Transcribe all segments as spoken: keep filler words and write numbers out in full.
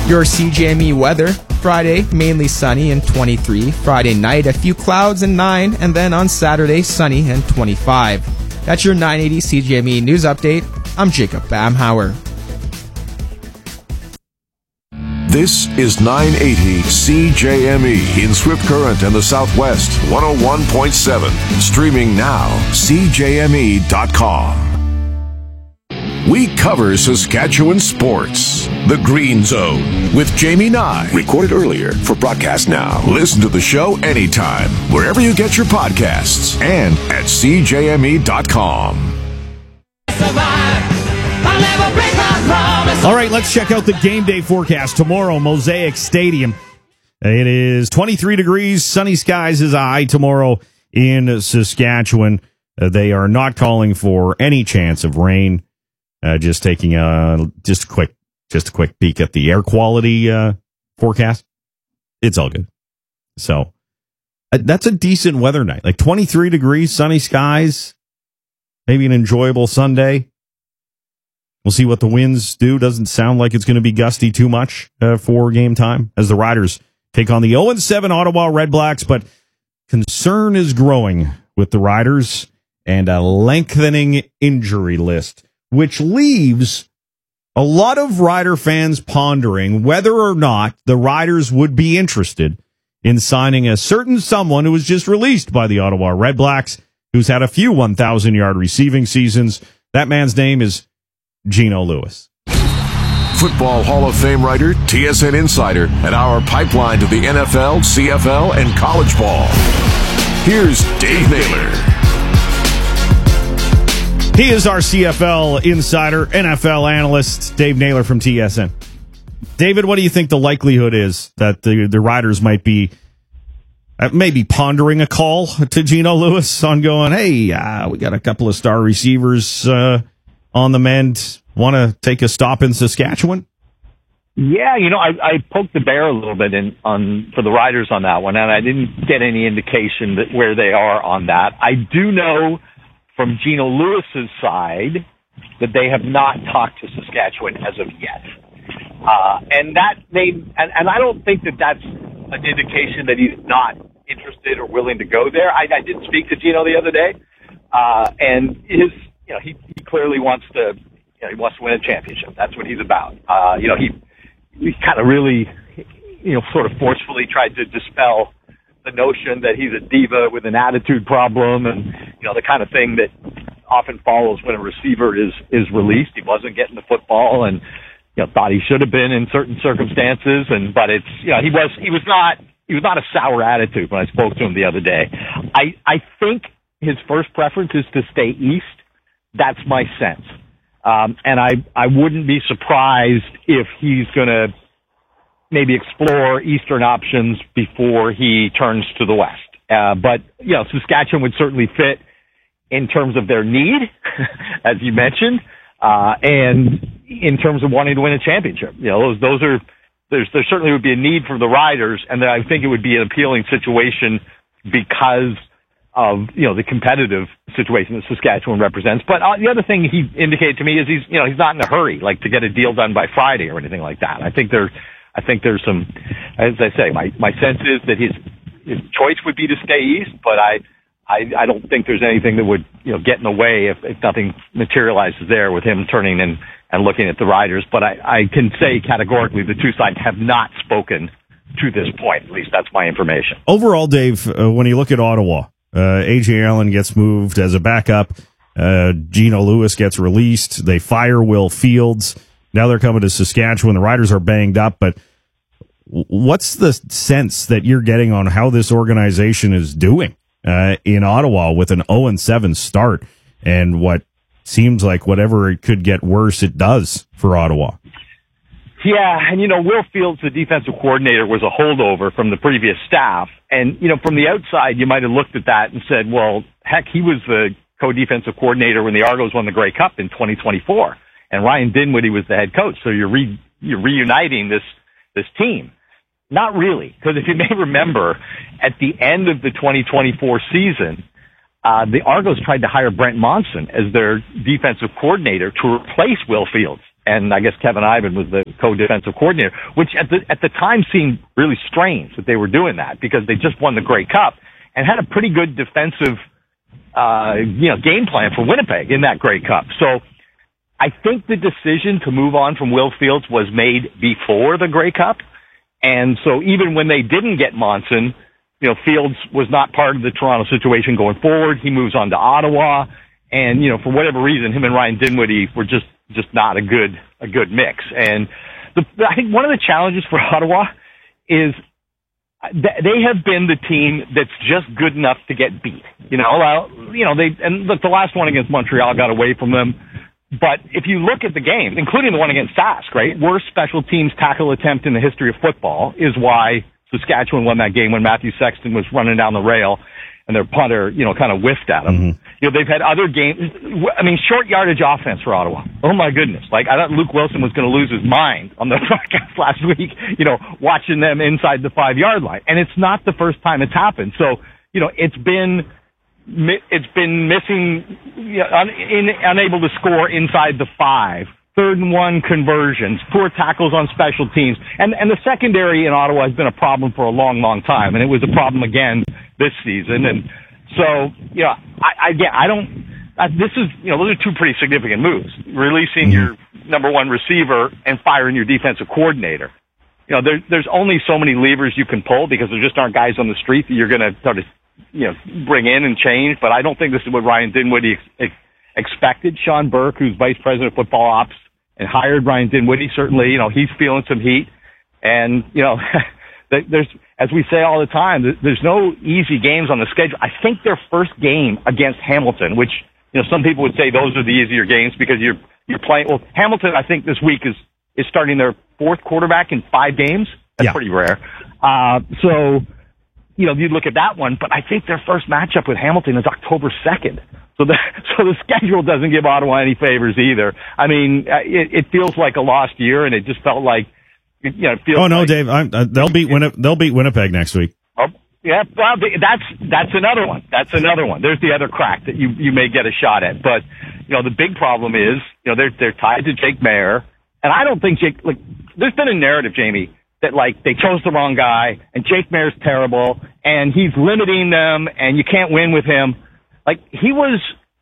Your C J M E weather, Friday, mainly sunny and twenty-three. Friday night, a few clouds and nine. And then on Saturday, sunny and twenty-five. That's your nine eighty C J M E News Update. I'm Jacob Bamhauer. This is nine eighty C J M E in Swift Current and the Southwest, one oh one point seven. Streaming now, C J M E dot com. We cover Saskatchewan sports. The Green Zone with Jamie Nye. Recorded earlier for broadcast now. Listen to the show anytime, wherever you get your podcasts, and at C J M E dot com. All right, let's check out the game day forecast. Tomorrow, Mosaic Stadium. It is twenty-three degrees, sunny skies is a high tomorrow in Saskatchewan. Uh, they are not calling for any chance of rain. Uh, just taking a just a quick just a quick peek at the air quality uh, forecast. It's all good. So uh, that's a decent weather night. Like twenty-three degrees, sunny skies, maybe an enjoyable Sunday. We'll see what the winds do. Doesn't sound like it's going to be gusty too much uh, for game time as the Riders take on the oh and seven Ottawa Redblacks. But concern is growing with the Riders and a lengthening injury list, which leaves a lot of Rider fans pondering whether or not the Riders would be interested in signing a certain someone who was just released by the Ottawa Redblacks, who's had a few one thousand yard receiving seasons. That man's name is Geno Lewis. Football Hall of Fame writer, T S N insider, and our pipeline to the N F L, C F L, and college ball. Here's Dave Naylor. He is our C F L insider, N F L analyst, Dave Naylor from T S N. David, what do you think the likelihood is that the, the Riders might be uh, maybe pondering a call to Geno Lewis on going, hey, uh, we got a couple of star receivers uh, on the mend, want to take a stop in Saskatchewan? Yeah, you know, I, I poked the bear a little bit in, on for the Riders on that one, and I didn't get any indication that where they are on that. I do know from Geno Lewis's side that they have not talked to Saskatchewan as of yet. Uh, and that may, and, and I don't think that that's an indication that he's not interested or willing to go there. I, I did speak to Geno the other day, uh, and his, you know, he, he clearly wants to, you know, he wants to win a championship. That's what he's about. Uh, you know, he, he kind of really, you know, sort of forcefully tried to dispel the notion that he's a diva with an attitude problem and, you know, the kind of thing that often follows when a receiver is, is released. He wasn't getting the football and, you know, thought he should have been in certain circumstances. And, but it's, you know, he was, he was not, he was not a sour attitude when I spoke to him the other day. I, I think his first preference is to stay east. That's my sense. Um, and I, I wouldn't be surprised if he's going to maybe explore eastern options before he turns to the west. Uh, but, you know, Saskatchewan would certainly fit in terms of their need, as you mentioned, uh, and in terms of wanting to win a championship. You know, those, those are, there's, there certainly would be a need for the Riders, and I think it would be an appealing situation because of, you know, the competitive situation that Saskatchewan represents. But uh, the other thing he indicated to me is he's, you know, he's not in a hurry, like to get a deal done by Friday or anything like that. I think there, I think there's some, as I say, my, my sense is that his, his choice would be to stay east, but I, I, I don't think there's anything that would, you know, get in the way if, if nothing materializes there with him turning and, and looking at the Riders. But I, I can say categorically the two sides have not spoken to this point. At least that's my information. Overall, Dave, uh, when you look at Ottawa, Uh, A J Allen gets moved as a backup. Uh, Geno Lewis gets released. They fire Will Fields. Now they're coming to Saskatchewan. The Riders are banged up, but what's the sense that you're getting on how this organization is doing uh, in Ottawa with an oh and seven start and what seems like whatever it could get worse, it does for Ottawa? Yeah, and, you know, Will Fields, the defensive coordinator, was a holdover from the previous staff. And, you know, from the outside, you might have looked at that and said, well, heck, he was the co-defensive coordinator when the Argos won the Grey Cup in twenty twenty-four. And Ryan Dinwiddie was the head coach. So you're re- you're reuniting this, this team. Not really, because if you may remember, at the end of the twenty twenty-four season, uh, the Argos tried to hire Brent Monson as their defensive coordinator to replace Will Fields. and I guess Kevin Ivan was the co-defensive coordinator, which at the at the time seemed really strange that they were doing that because they just won the Grey Cup and had a pretty good defensive, uh, you know, game plan for Winnipeg in that Grey Cup. So I think the decision to move on from Will Fields was made before the Grey Cup, and so even when they didn't get Monson, you know, Fields was not part of the Toronto situation going forward. He moves on to Ottawa, and you know, for whatever reason, him and Ryan Dinwiddie were just just not a good a good mix. And the, I think one of the challenges for Ottawa is they have been the team that's just good enough to get beat. You know, well, you know, they and look, the last one against Montreal got away from them. But if you look at the game, including the one against Sask, right, worst special teams tackle attempt in the history of football is why Saskatchewan won that game when Matthew Sexton was running down the rail and their punter, you know, kind of whiffed at them. Mm-hmm. You know, they've had other games. I mean, short yardage offense for Ottawa. Oh my goodness. Like, I thought Luke Wilson was going to lose his mind on the broadcast last week, you know, watching them inside the five yard line. And it's not the first time it's happened. So, you know, it's been, it's been missing, you know, un, in, unable to score inside the five. Third and one conversions, poor tackles on special teams. And, and the secondary in Ottawa has been a problem for a long, long time. And it was a problem again this season. And so, you know, I, I get, I don't, I, this is, you know, those are two pretty significant moves. Releasing your number one receiver and firing your defensive coordinator. You know, there, there's only so many levers you can pull because there just aren't guys on the street that you're going to sort of, you know, bring in and change. But I don't think this is what Ryan Dinwiddie ex- expected. Sean Burke, who's vice president of football ops, and hired Ryan Dinwiddie, certainly, you know, he's feeling some heat. And, you know, there's, as we say all the time, there's no easy games on the schedule. I think their first game against Hamilton, which, you know, some people would say those are the easier games because you're, you're playing, well, Hamilton, I think this week is, is starting their fourth quarterback in five games. That's yeah. pretty rare. Uh, so, you know, you look at that one, but I think their first matchup with Hamilton is October second. So the, so the schedule doesn't give Ottawa any favors either. I mean, it, it feels like a lost year, and it just felt like, you know, it feels Oh, no, like, Dave, I'm, uh, they'll beat Winnipeg, they'll beat Winnipeg next week. Oh, yeah, well, that's, that's another one. That's another one. There's the other crack that you, you may get a shot at. But, you know, the big problem is, you know, they're, they're tied to Jake Maier. And I don't think Jake, like, there's been a narrative, Jamie, that like they chose the wrong guy and Jake Maier's terrible and he's limiting them and you can't win with him. Like, he was,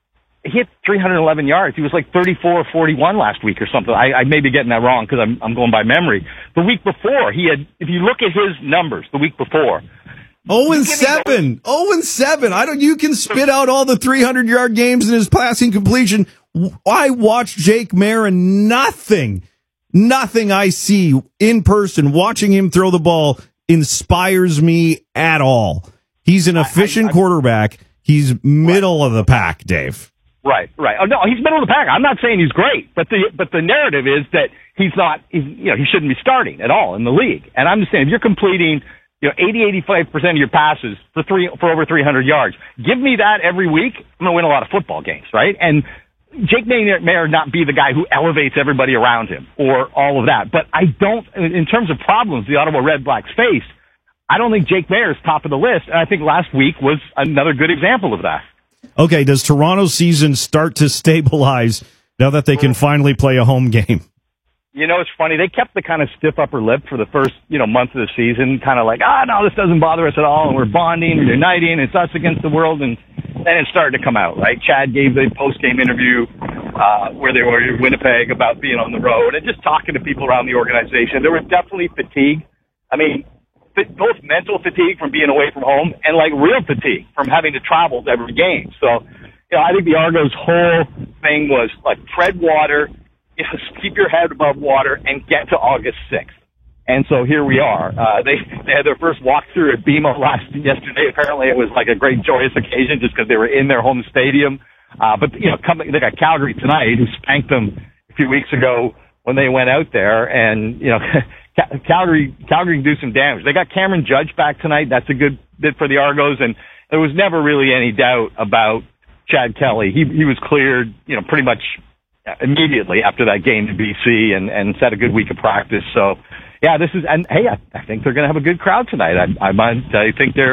he hit three hundred eleven yards. He was like thirty-four or forty-one last week or something. I, I may be getting that wrong because I'm, I'm going by memory. The week before, he had, if you look at his numbers the week before. Oh and seven. Oh and seven. I don't, you can spit out all the three hundred yard games in his passing completion. I watched Jake Maier and nothing, nothing I see in person watching him throw the ball inspires me at all. He's an efficient I, I, I, quarterback. He's middle right. of the pack, Dave. Right, right. Oh, no, he's middle of the pack. I'm not saying he's great, but the but the narrative is that he's not. He's, you know, he shouldn't be starting at all in the league. And I'm just saying, if you're completing, you know, eighty, eighty-five percent of your passes for three for over three hundred yards, give me that every week. I'm gonna win a lot of football games, right? And Jake Maier may not be the guy who elevates everybody around him or all of that, but I don't. In terms of problems the Ottawa Red Blacks face, I don't think Jake Maier is top of the list. And I think last week was another good example of that. Okay, does Toronto's season start to stabilize now that they can finally play a home game? You know, it's funny. They kept the kind of stiff upper lip for the first, you know, month of the season, kind of like, ah, no, this doesn't bother us at all, and we're bonding and uniting, it's us against the world, and then it started to come out, right? Chad gave the post-game interview uh, where they were in Winnipeg about being on the road and just talking to people around the organization. There was definitely fatigue. I mean, both mental fatigue from being away from home and like real fatigue from having to travel to every game. So, you know, I think the Argos' whole thing was like tread water, you know, keep your head above water and get to August sixth. And so here we are. Uh, they, they had their first walkthrough at B M O last yesterday. Apparently it was like a great joyous occasion just because they were in their home stadium. Uh, but, you know, coming, they got Calgary tonight, who spanked them a few weeks ago when they went out there. And, you know, Calgary, Calgary can do some damage. They got Cameron Judge back tonight. That's a good bit for the Argos. And there was never really any doubt about Chad Kelly. He, he was cleared, you know, pretty much immediately after that game in B C and, and set a good week of practice. So, yeah, this is, and hey, I, I think they're going to have a good crowd tonight. I, I might, I think they're,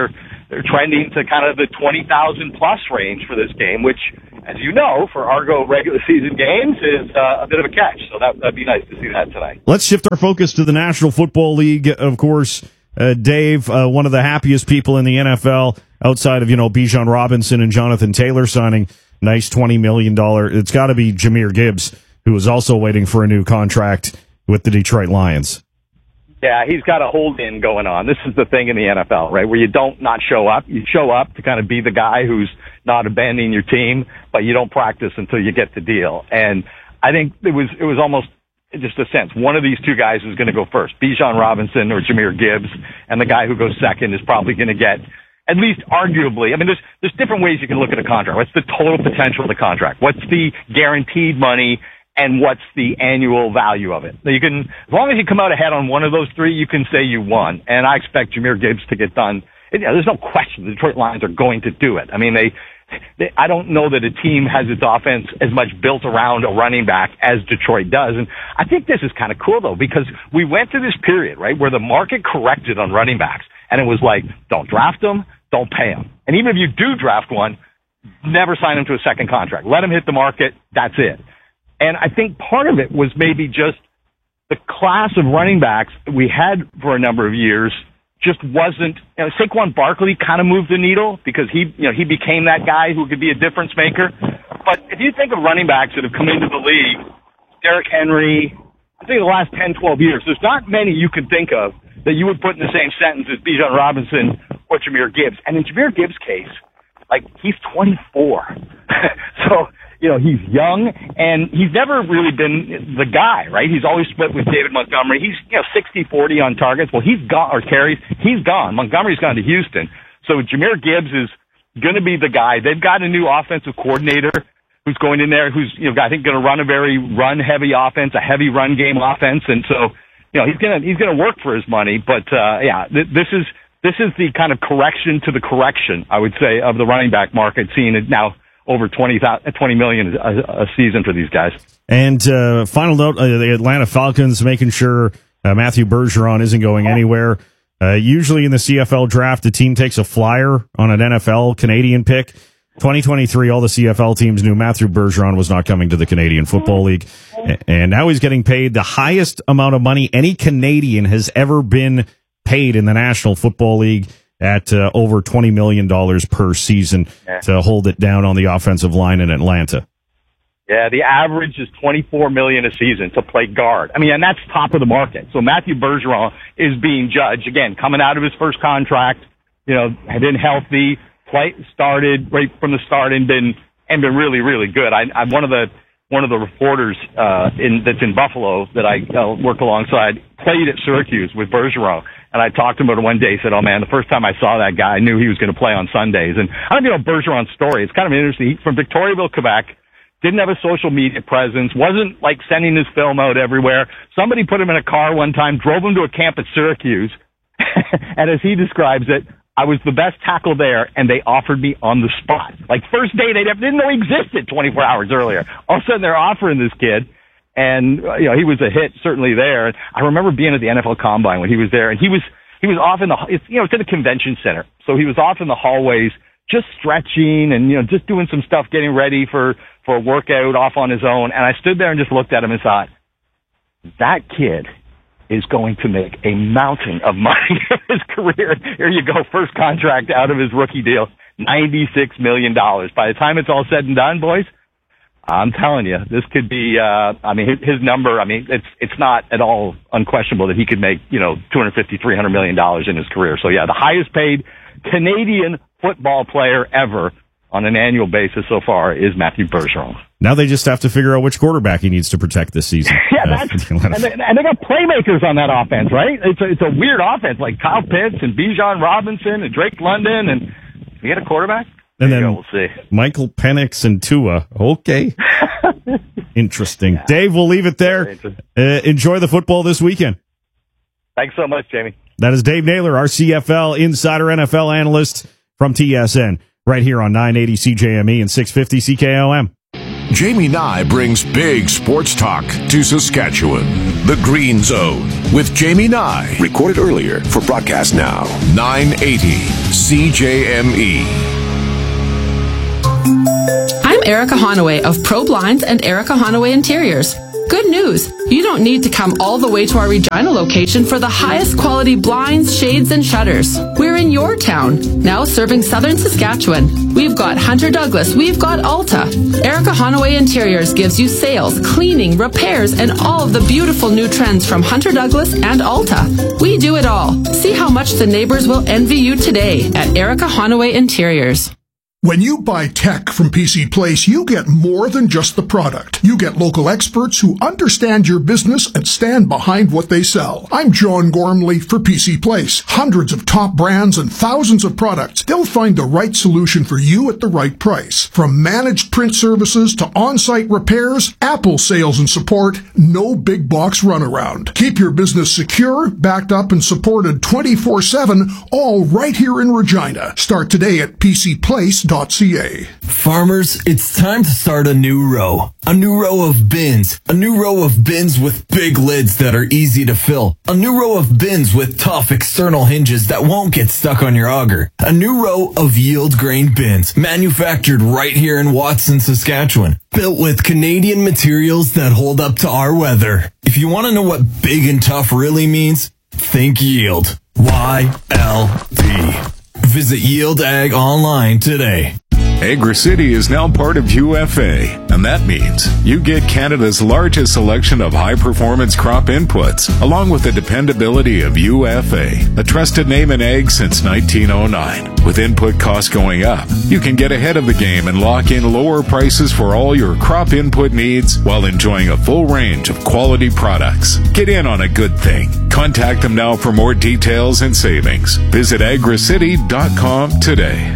they're trending to kind of the twenty thousand plus range for this game, which, as you know, for Argo regular season games is uh, a bit of a catch. So that, that'd be nice to see that tonight. Let's shift our focus to the National Football League. Of course, uh, Dave, uh, one of the happiest people in the N F L outside of, you know, Bijan Robinson and Jonathan Taylor signing nice twenty million dollars. It's got to be Jahmyr Gibbs, who is also waiting for a new contract with the Detroit Lions. Yeah, he's got a hold-in going on. This is the thing in the N F L, right, where you don't not show up. You show up to kind of be the guy who's not abandoning your team, but you don't practice until you get the deal. And I think it was it was almost just a sense. One of these two guys is going to go first, Bijan Robinson or Jahmyr Gibbs, and the guy who goes second is probably going to get, at least arguably, I mean, there's there's different ways you can look at a contract. What's the total potential of the contract? What's the guaranteed money? And what's the annual value of it? You can, as long as you come out ahead on one of those three, you can say you won. And I expect Jahmyr Gibbs to get done. You know, there's no question the Detroit Lions are going to do it. I mean, they, they, I don't know that a team has its offense as much built around a running back as Detroit does. And I think this is kind of cool though, because we went through this period, right, where the market corrected on running backs. And it was like, don't draft them, don't pay them. And even if you do draft one, never sign him to a second contract. Let him hit the market. That's it. And I think part of it was maybe just the class of running backs we had for a number of years just wasn't, you know, Saquon Barkley kind of moved the needle because he, you know, he became that guy who could be a difference maker. But if you think of running backs that have come into the league, Derrick Henry, I think the last ten, twelve years, there's not many you can think of that you would put in the same sentence as Bijan Robinson or Jahmyr Gibbs. And in Jahmyr Gibbs' case, like, he's twenty-four. So, you know, he's young, and he's never really been the guy, right? He's always split with David Montgomery. He's, you know, sixty forty on targets. Well, he's gone, or carries. He's gone. Montgomery's gone to Houston. So Jahmyr Gibbs is going to be the guy. They've got a new offensive coordinator who's going in there, who's, you know, I think going to run a very run-heavy offense, a heavy run game offense. And so, you know, he's going to, he's going to work for his money. But, uh, yeah, th- this is, this is the kind of correction to the correction, I would say, of the running back market, seeing it now over twenty million a, a season for these guys. And uh, final note, uh, the Atlanta Falcons making sure uh, Matthew Bergeron isn't going anywhere. Uh, usually in the C F L draft, the team takes a flyer on an N F L Canadian pick. twenty twenty-three, all the C F L teams knew Matthew Bergeron was not coming to the Canadian Football League. And now he's getting paid the highest amount of money any Canadian has ever been paid in the National Football League, at uh, over twenty million dollars per season yeah. to hold it down on the offensive line in Atlanta. Yeah, the average is twenty-four million dollars a season to play guard. I mean, and that's top of the market. So Matthew Bergeron is being judged, again, coming out of his first contract, you know, had been healthy, play, started right from the start and been, and been really, really good. I, I'm one of the, one of the reporters, uh, in, that's in Buffalo that I uh, work alongside, played at Syracuse with Bergeron. And I talked to him about it one day. He said, oh, man, the first time I saw that guy, I knew he was going to play on Sundays. And I don't know Bergeron's story. It's kind of interesting. He's from Victoriaville, Quebec, didn't have a social media presence, wasn't, like, sending his film out everywhere. Somebody put him in a car one time, drove him to a camp at Syracuse. And as he describes it, I was the best tackle there, and they offered me on the spot. Like, first day, they didn't know he existed twenty-four hours earlier. All of a sudden, they're offering this kid. And, you know, he was a hit certainly there. I remember being at the N F L Combine when he was there, and he was, he was off in the, it's, you know, it's in a convention center. So he was off in the hallways just stretching and, you know, just doing some stuff, getting ready for, for a workout off on his own. And I stood there and just looked at him and thought, that kid is going to make a mountain of money in his career. Here you go. First contract out of his rookie deal, ninety-six million dollars. By the time it's all said and done, boys, I'm telling you, this could be, uh, I mean, his, his number, I mean, it's, it's not at all unquestionable that he could make, you know, two hundred fifty, three hundred million dollars in his career. So yeah, the highest paid Canadian football player ever on an annual basis so far is Matthew Bergeron. Now they just have to figure out which quarterback he needs to protect this season. yeah, that's, and, they, and they got playmakers on that offense, right? It's a, it's a weird offense, like Kyle Pitts and Bijan Robinson and Drake London, and you get a quarterback? And then go, we'll see. Michael Penix and Tua. Okay. Interesting. Yeah. Dave, we'll leave it there. Uh, enjoy the football this weekend. Thanks so much, Jamie. That is Dave Naylor, our C F L Insider N F L analyst from T S N, right here on nine eighty C J M E and six fifty C K O M. Jamie Nye brings big sports talk to Saskatchewan. The Green Zone with Jamie Nye. Recorded earlier for broadcast now. nine eighty C J M E. I'm Erica Honaway of Pro Blinds and Erica Honaway Interiors. Good news! You don't need to come all the way to our Regina location for the highest quality blinds, shades, and shutters. We're in your town, now serving southern Saskatchewan. We've got Hunter Douglas, we've got Alta. Erica Honaway Interiors gives you sales, cleaning, repairs, and all of the beautiful new trends from Hunter Douglas and Alta. We do it all. See how much the neighbors will envy you today at Erica Honaway Interiors. When you buy tech from P C Place, you get more than just the product. You get local experts who understand your business and stand behind what they sell. I'm John Gormley for P C Place. Hundreds of top brands and thousands of products. They'll find the right solution for you at the right price. From managed print services to on-site repairs, Apple sales and support, no big box runaround. Keep your business secure, backed up, and supported twenty-four seven, all right here in Regina. Start today at P C Place. Farmers, it's time to start a new row. A new row of bins. A new row of bins with big lids that are easy to fill. A new row of bins with tough external hinges that won't get stuck on your auger. A new row of yield grain bins, manufactured right here in Watson, Saskatchewan. Built with Canadian materials that hold up to our weather. If you want to know what big and tough really means, think yield. Y L D. Visit Yield Ag online today. AgriCity is now part of U F A, and that means you get Canada's largest selection of high-performance crop inputs, along with the dependability of U F A, a trusted name in ag since nineteen oh nine. With input costs going up, you can get ahead of the game and lock in lower prices for all your crop input needs while enjoying a full range of quality products. Get in on a good thing. Contact them now for more details and savings. Visit agricity dot com today.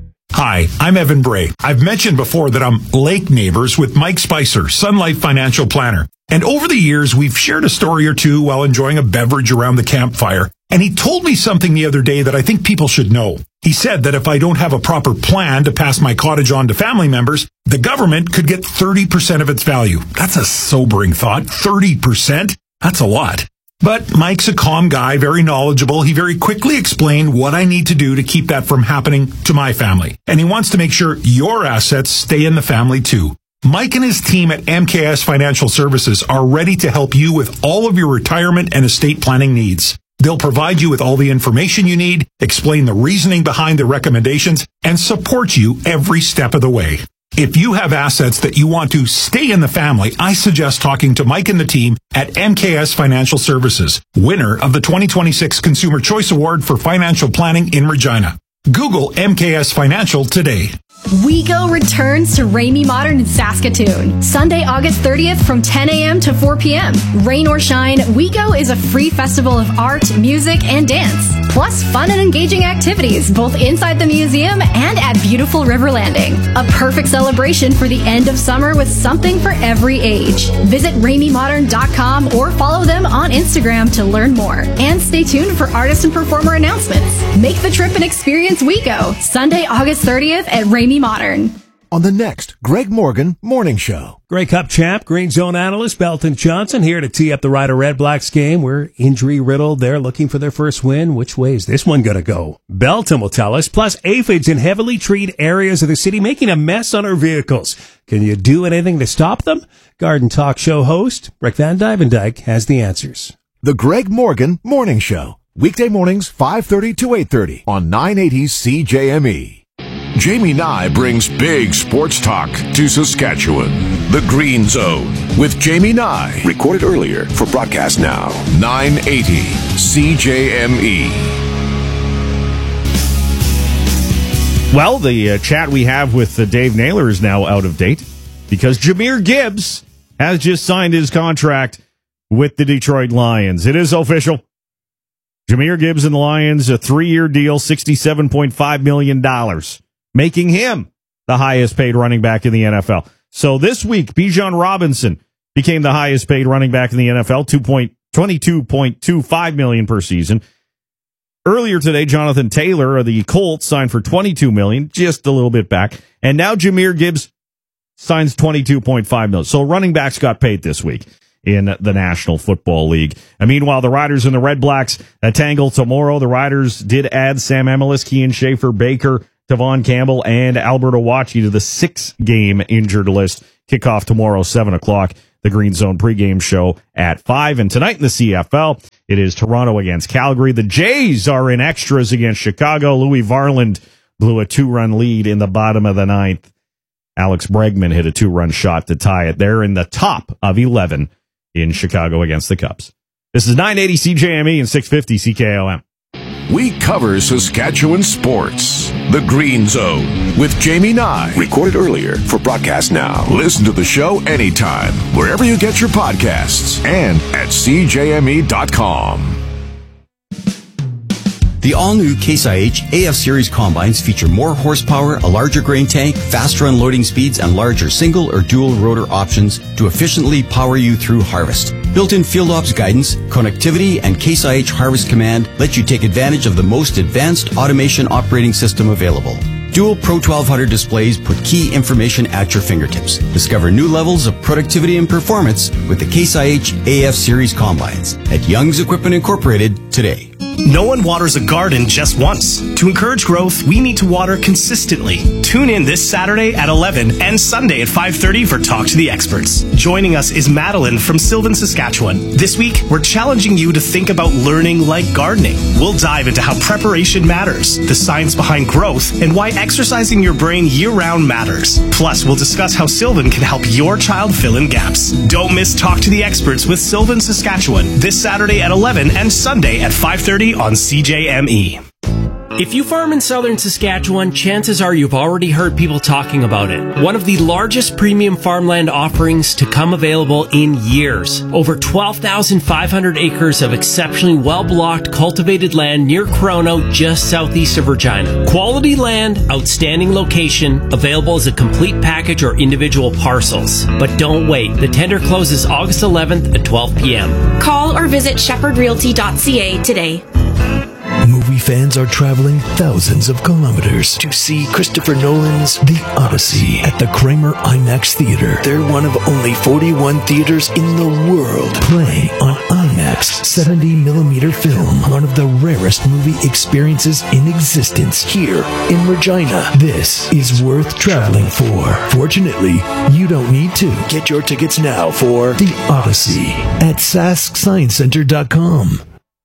Hi, I'm Evan Bray. I've mentioned before that I'm lake neighbors with Mike Spicer, Sun Life Financial Planner. And over the years, we've shared a story or two while enjoying a beverage around the campfire. And he told me something the other day that I think people should know. He said that if I don't have a proper plan to pass my cottage on to family members, the government could get thirty percent of its value. That's a sobering thought. thirty percent? That's a lot. But Mike's a calm guy, very knowledgeable. He very quickly explained what I need to do to keep that from happening to my family. And he wants to make sure your assets stay in the family too. Mike and his team at M K S Financial Services are ready to help you with all of your retirement and estate planning needs. They'll provide you with all the information you need, explain the reasoning behind the recommendations, and support you every step of the way. If you have assets that you want to stay in the family, I suggest talking to Mike and the team at M K S Financial Services, winner of the twenty twenty-six Consumer Choice Award for Financial Planning in Regina. Google M K S Financial today. WeGo returns to Ramey Modern in Saskatoon, Sunday, August thirtieth from ten a.m. to four p.m. Rain or shine, WeGo is a free festival of art, music, and dance, plus fun and engaging activities both inside the museum and at beautiful River Landing. A perfect celebration for the end of summer with something for every age. Visit ramey modern dot com or follow them on Instagram to learn more. And stay tuned for artist and performer announcements. Make the trip and experience WeGo, Sunday, August thirtieth at Ramey Modern. On the next Greg Morgan Morning Show. Grey Cup champ, Green Zone analyst Belton Johnson here to tee up the Rider Red Blacks game. We're injury riddled. They're looking for their first win. Which way is this one going to go? Belton will tell us. Plus, aphids in heavily treated areas of the city making a mess on our vehicles. Can you do anything to stop them? Garden Talk Show host Rick Van Dyvendyke has the answers. The Greg Morgan Morning Show. Weekday mornings, five thirty to eight thirty on nine eighty C J M E. Jamie Nye brings big sports talk to Saskatchewan. The Green Zone with Jamie Nye. Recorded earlier for broadcast now. nine eighty C J M E. Well, the uh, chat we have with uh, Dave Naylor is now out of date because Jahmyr Gibbs has just signed his contract with the Detroit Lions. It is official. Jahmyr Gibbs and the Lions, a three-year deal, sixty-seven point five million dollars. Making him the highest paid running back in the N F L. So this week, Bijan Robinson became the highest paid running back in the N F L, twenty-two point two five million dollars per season. Earlier today, Jonathan Taylor of the Colts signed for twenty-two million dollars, just a little bit back. And now Jahmyr Gibbs signs twenty-two point five million dollars. So running backs got paid this week in the National Football League. And meanwhile, the Riders and the Red Blacks uh, tangle tomorrow. The Riders did add Sam Emilus, Kean Schaefer, Baker, Tavon Campbell, and Albert Owachi to the six-game injured list. Kickoff tomorrow, seven o'clock. The Green Zone pregame show at five. And tonight in the C F L, it is Toronto against Calgary. The Jays are in extras against Chicago. Louis Varland blew a two-run lead in the bottom of the ninth. Alex Bregman hit a two-run shot to tie it. They're in the top of eleven in Chicago against the Cubs. This is nine eighty C J M E and six fifty C K O M. We cover Saskatchewan sports. The Green Zone with Jamie Nye. Recorded earlier for broadcast now. Listen to the show anytime, wherever you get your podcasts, and at C J M E dot com. The all-new Case I H A F Series combines feature more horsepower, a larger grain tank, faster unloading speeds, and larger single or dual rotor options to efficiently power you through harvest. Built-in field ops guidance, connectivity, and Case I H Harvest Command let you take advantage of the most advanced automation operating system available. Dual Pro twelve hundred displays put key information at your fingertips. Discover new levels of productivity and performance with the Case I H A F Series combines at Young's Equipment Incorporated today. No one waters a garden just once. To encourage growth, we need to water consistently. Tune in this Saturday at eleven and Sunday at five thirty for Talk to the Experts. Joining us is Madeline from Sylvan, Saskatchewan. This week, we're challenging you to think about learning like gardening. We'll dive into how preparation matters, the science behind growth, and why exercising your brain year-round matters. Plus, we'll discuss how Sylvan can help your child fill in gaps. Don't miss Talk to the Experts with Sylvan, Saskatchewan this Saturday at eleven and Sunday at five thirty on C J M E. If you farm in southern Saskatchewan, chances are you've already heard people talking about it. One of the largest premium farmland offerings to come available in years. Over twelve thousand five hundred acres of exceptionally well-blocked, cultivated land near Corono, just southeast of Regina. Quality land, outstanding location, available as a complete package or individual parcels. But don't wait. The tender closes August eleventh at twelve p.m. Call or visit shepherd realty dot c a today. Movie fans are traveling thousands of kilometers to see Christopher Nolan's The Odyssey at the Kramer IMAX Theater. They're one of only forty-one theaters in the world playing on IMAX seventy millimeter film, one of the rarest movie experiences in existence here in Regina. This is worth traveling for. Fortunately, you don't need to. Get your tickets now for The Odyssey at sask science center dot com.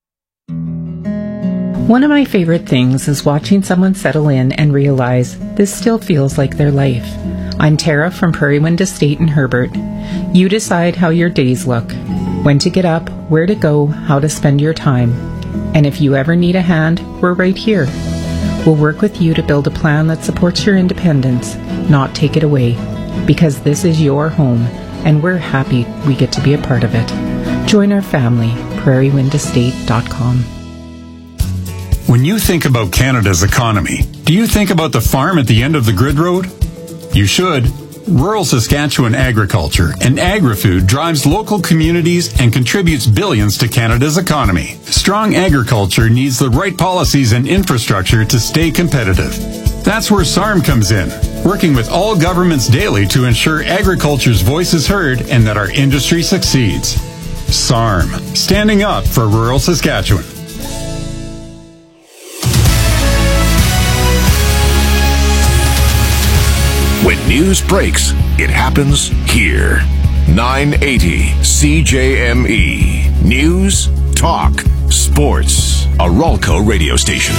One of my favorite things is watching someone settle in and realize this still feels like their life. I'm Tara from Prairie Wind Estate in Herbert. You decide how your days look, when to get up, where to go, how to spend your time. And if you ever need a hand, we're right here. We'll work with you to build a plan that supports your independence, not take it away. Because this is your home, and we're happy we get to be a part of it. Join our family, prairie wind estate dot com. When you think about Canada's economy, do you think about the farm at the end of the grid road? You should. Rural Saskatchewan agriculture and agri-food drives local communities and contributes billions to Canada's economy. Strong agriculture needs the right policies and infrastructure to stay competitive. That's where S A R M comes in, working with all governments daily to ensure agriculture's voice is heard and that our industry succeeds. S A R M, standing up for rural Saskatchewan. When news breaks, it happens here. nine eighty C J M E. News, talk, sports. A Ralco radio station.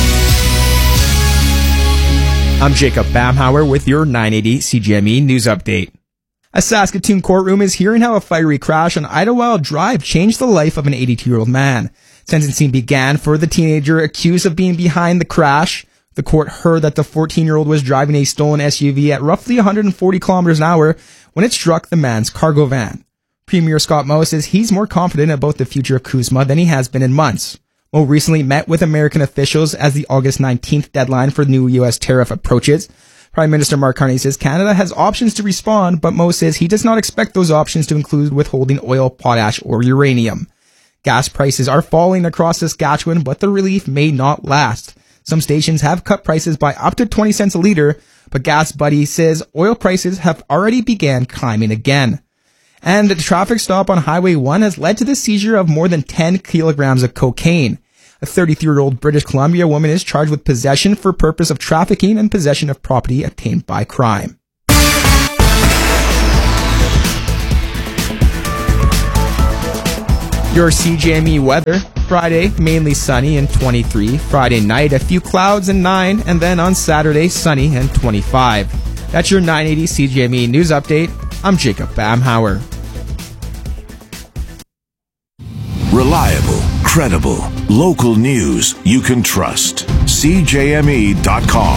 I'm Jacob Bamhauer with your nine eighty C G M E news update. A Saskatoon courtroom is hearing how a fiery crash on Idlewild Drive changed the life of an eighty-two-year-old man. Sentencing began for the teenager accused of being behind the crash. The court heard that the fourteen-year-old was driving a stolen S U V at roughly one hundred forty kilometers an hour when it struck the man's cargo van. Premier Scott Moe says he's more confident about the future of CUSMA than he has been in months. Moe recently met with American officials as the August nineteenth deadline for the new U S tariff approaches. Prime Minister Mark Carney says Canada has options to respond, but Moe says he does not expect those options to include withholding oil, potash, or uranium. Gas prices are falling across Saskatchewan, but the relief may not last. Some stations have cut prices by up to twenty cents a litre, But Gas Buddy says oil prices have already began climbing again. And the traffic stop on Highway one has led to the seizure of more than ten kilograms of cocaine. A thirty-three-year-old British Columbia woman is charged with possession for purpose of trafficking and possession of property obtained by crime. Your C J M E weather. Friday, mainly sunny and twenty-three. Friday night, a few clouds and nine. And then on Saturday, sunny and twenty-five. That's your nine eighty C J M E News Update. I'm Jacob Bamhauer. Reliable, credible, local news you can trust. C J M E dot com.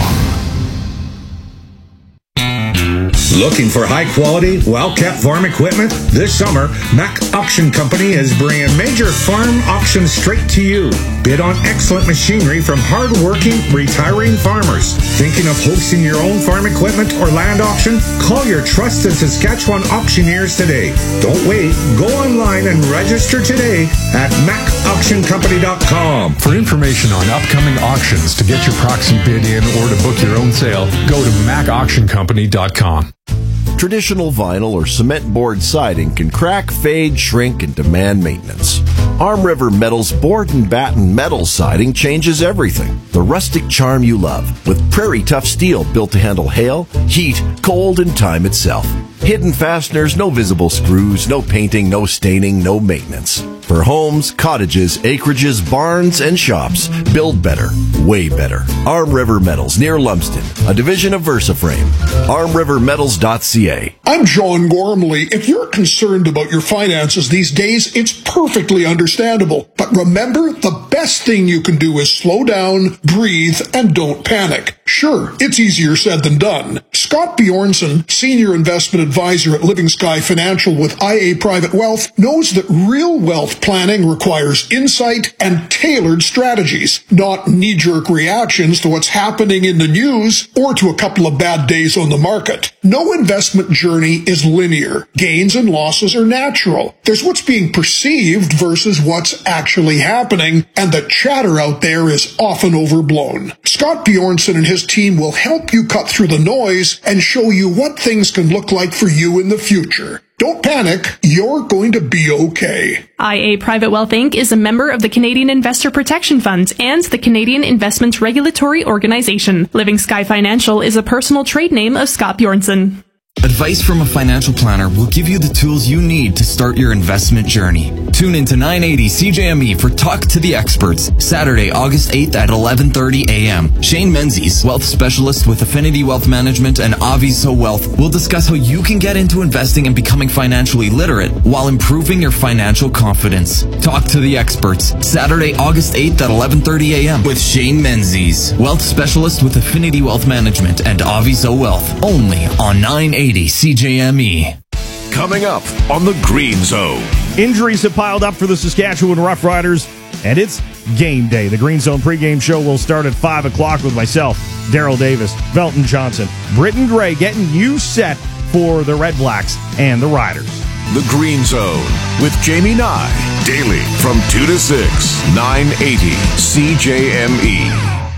Looking for high-quality, well-kept farm equipment? This summer, Mack Auction Company is bringing major farm auctions straight to you. Bid on excellent machinery from hard-working, retiring farmers. Thinking of hosting your own farm equipment or land auction? Call your trusted Saskatchewan auctioneers today. Don't wait. Go online and register today at mack auction company dot com. For information on upcoming auctions, to get your proxy bid in, or to book your own sale, go to mack auction company dot com. Traditional vinyl or cement board siding can crack, fade, shrink, and demand maintenance. Arm River Metal's board and batten metal siding changes everything. The rustic charm you love, with prairie tough steel built to handle hail, heat, cold, and time itself. Hidden fasteners, no visible screws, no painting, no staining, no maintenance. For homes, cottages, acreages, barns, and shops, build better, way better. Arm River Metals, near Lumsden, a division of VersaFrame. arm river metals dot c a. I'm John Gormley. If you're concerned about your finances these days, it's perfectly understandable. But remember, the best thing you can do is slow down, breathe, and don't panic. Sure, it's easier said than done. Scott Bjornson, Senior Investment Advisor at Living Sky Financial with I A Private Wealth, knows that real wealth planning requires insight and tailored strategies, not knee-jerk reactions to what's happening in the news or to a couple of bad days on the market. No investment journey is linear. Gains and losses are natural. There's what's being perceived versus what's actually happening, and the chatter out there is often overblown. Scott Bjornson and his team will help you cut through the noise and show you what things can look like for you in the future. Don't panic, you're going to be okay. I A Private Wealth Incorporated is a member of the Canadian Investor Protection Funds and the Canadian Investment Regulatory Organization. Living Sky Financial is a personal trade name of Scott Bjornson. Advice from a financial planner will give you the tools you need to start your investment journey. Tune into nine eighty C J M E for Talk to the Experts, Saturday, August eighth at eleven thirty a.m. Shane Menzies, wealth specialist with Affinity Wealth Management and Aviso Wealth, will discuss how you can get into investing and becoming financially literate while improving your financial confidence. Talk to the Experts, Saturday, August eighth at eleven thirty a.m. with Shane Menzies, wealth specialist with Affinity Wealth Management and Aviso Wealth, only on nine eighty C J M E. Coming up on the Green Zone. Injuries have piled up for the Saskatchewan Roughriders, and it's game day. The Green Zone pregame show will start at five o'clock with myself, Daryl Davis, Belton Johnson, Britton Gray, getting you set for the Red Blacks and the Riders. The Green Zone with Jamie Nye, daily from two to six, nine eighty C J M E.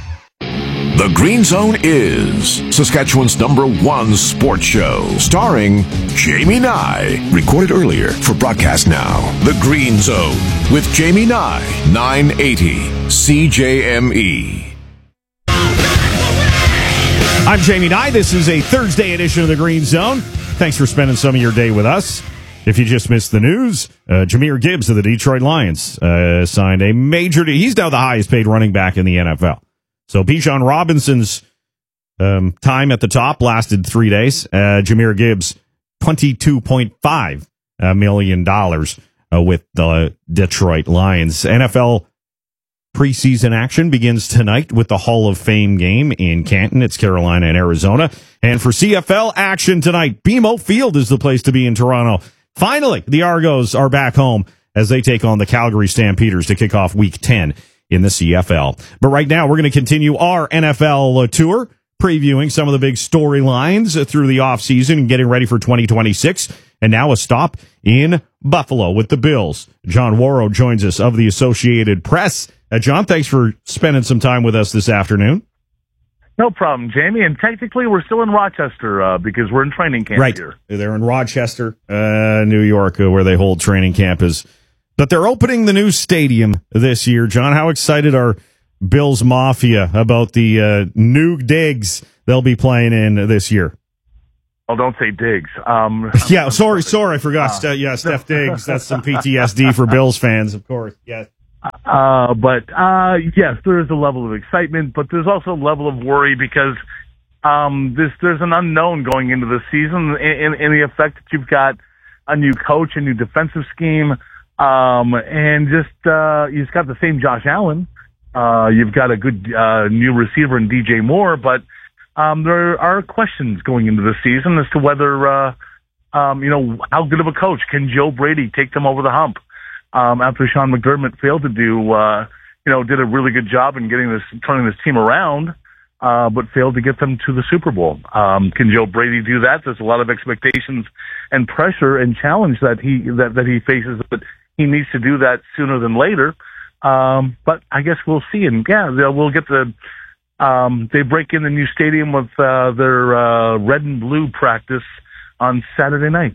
The Green Zone is Saskatchewan's number one sports show, starring Jamie Nye. Recorded earlier for broadcast now. The Green Zone with Jamie Nye, nine eighty C J M E. I'm Jamie Nye. This is a Thursday edition of The Green Zone. Thanks for spending some of your day with us. If you just missed the news, uh, Jahmyr Gibbs of the Detroit Lions uh, signed a major deal. He's now the highest paid running back in the N F L. So Bijan Robinson's um, time at the top lasted three days. Uh, Jahmyr Gibbs, twenty-two point five million dollars uh, with the Detroit Lions. N F L preseason action begins tonight with the Hall of Fame game in Canton. It's Carolina and Arizona. And for C F L action tonight, B M O Field is the place to be in Toronto. Finally, the Argos are back home as they take on the Calgary Stampeders to kick off Week ten. In the C F L. But right now, we're going to continue our N F L tour, previewing some of the big storylines through the offseason and getting ready for twenty twenty-six. And now a stop in Buffalo with the Bills. John Warrow joins us of the Associated Press. Uh, John, thanks for spending some time with us this afternoon. No problem, Jamie. And technically, we're still in Rochester uh, because we're in training camp right. here. They're in Rochester, uh, New York, uh, where they hold training camp. Is But they're opening the new stadium this year. John, how excited are Bills Mafia about the uh, new digs they'll be playing in this year? Oh, don't say Diggs. Um, yeah, sorry, sorry, I forgot. Uh, yeah, Steph Diggs. That's some P T S D for Bills fans, of course. Yes. Uh, but, uh, yes, there is a level of excitement, but there's also a level of worry because, um, this, there's an unknown going into the season in, in the effect that you've got a new coach, a new defensive scheme, um, and just, uh, you've got the same Josh Allen. Uh, you've got a good, uh, new receiver in D J Moore, but, um, there are questions going into the season as to whether, uh, um, you know, how good of a coach can Joe Brady take them over the hump? Um, after Sean McDermott failed to do, uh, you know, did a really good job in getting this, turning this team around, uh, but failed to get them to the Super Bowl. Um, can Joe Brady do that? There's a lot of expectations and pressure and challenge that he, that, that he faces, but he needs to do that sooner than later. Um, but I guess we'll see. And yeah, we'll get the, um, they break in the new stadium with, uh, their, uh, red and blue practice on Saturday night.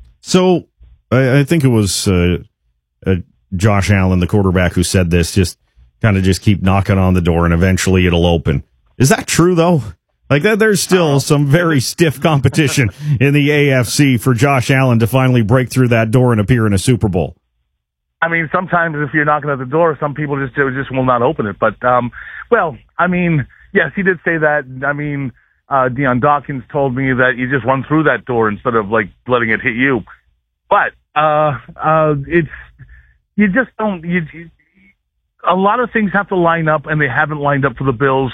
So I, I think it was, uh, Uh, Josh Allen, the quarterback, who said this, just kind of just keep knocking on the door and eventually it'll open. Is that true, though? Like, that, there's still some very stiff competition in the A F C for Josh Allen to finally break through that door and appear in a Super Bowl. I mean, sometimes if you're knocking at the door, some people just just will not open it. But, um, well, I mean, yes, he did say that. I mean, uh, Deion Dawkins told me that you just run through that door instead of, like, letting it hit you. But uh, uh, it's... You just don't, you, you, a lot of things have to line up, and they haven't lined up for the Bills,